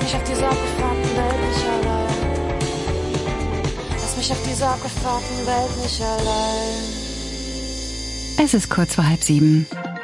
mich auf dieser abgefuckten Welt nicht allein. Lass mich auf dieser abgefuckten Welt nicht allein. Es ist kurz vor 6:30.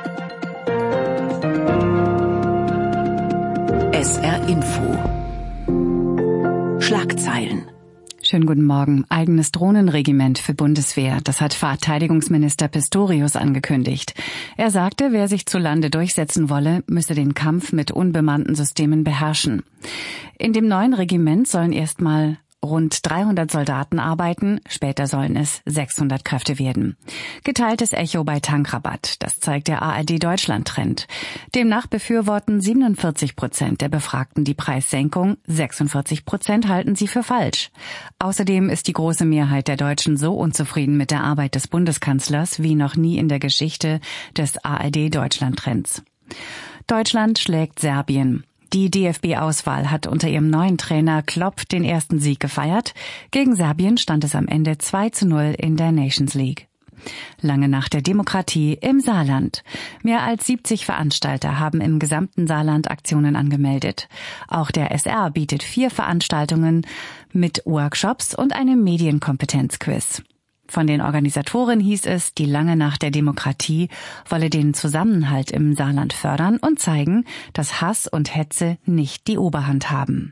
SR Info. Schlagzeilen. Schönen guten Morgen. Eigenes Drohnenregiment für Bundeswehr. Das hat Verteidigungsminister Pistorius angekündigt. Er sagte, wer sich zu Lande durchsetzen wolle, müsse den Kampf mit unbemannten Systemen beherrschen. In dem neuen Regiment sollen erstmal rund 300 Soldaten arbeiten, später sollen es 600 Kräfte werden. Geteiltes Echo bei Tankrabatt, das zeigt der ARD-Deutschland-Trend. Demnach befürworten 47% der Befragten die Preissenkung, 46% halten sie für falsch. Außerdem ist die große Mehrheit der Deutschen so unzufrieden mit der Arbeit des Bundeskanzlers wie noch nie in der Geschichte des ARD-Deutschland-Trends. Deutschland schlägt Serbien. Die DFB-Auswahl hat unter ihrem neuen Trainer Klopp den ersten Sieg gefeiert. Gegen Serbien stand es am Ende 2:0 in der Nations League. Lange Nacht der Demokratie im Saarland. Mehr als 70 Veranstalter haben im gesamten Saarland Aktionen angemeldet. Auch der SR bietet 4 Veranstaltungen mit Workshops und einem Medienkompetenzquiz. Von den Organisatoren hieß es, die Lange Nacht der Demokratie wolle den Zusammenhalt im Saarland fördern und zeigen, dass Hass und Hetze nicht die Oberhand haben.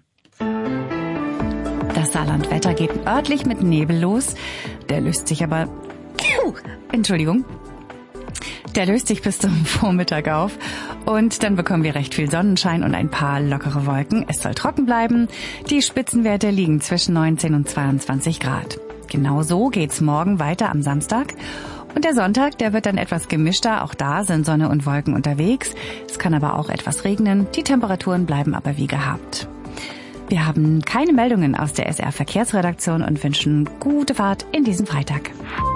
Das Saarlandwetter geht örtlich mit Nebel los. Der löst sich aber... Der löst sich bis zum Vormittag auf und dann bekommen wir recht viel Sonnenschein und ein paar lockere Wolken. Es soll trocken bleiben. Die Spitzenwerte liegen zwischen 19 und 22 Grad. Genau so geht's morgen weiter am Samstag. Und der Sonntag, der wird dann etwas gemischter. Auch da sind Sonne und Wolken unterwegs. Es kann aber auch etwas regnen. Die Temperaturen bleiben aber wie gehabt. Wir haben keine Meldungen aus der SR-Verkehrsredaktion und wünschen gute Fahrt in diesen Freitag.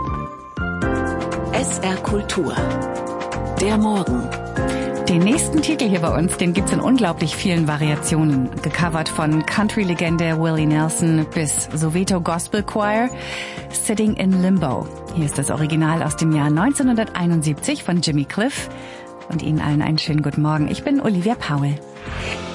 SR Kultur. Der Morgen. Den nächsten Titel hier bei uns, den gibt's in unglaublich vielen Variationen. Gecovert von Country-Legende Willie Nelson bis Soweto Gospel Choir, Sitting in Limbo. Hier ist das Original aus dem Jahr 1971 von Jimmy Cliff. Und Ihnen allen einen schönen guten Morgen. Ich bin Olivia Powell.